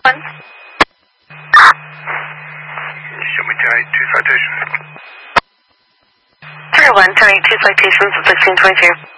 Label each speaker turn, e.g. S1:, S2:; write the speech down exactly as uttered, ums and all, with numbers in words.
S1: one.
S2: Show me ten eighty-two citations.
S1: three oh one, ten eighty-two citations of sixteen twenty-two.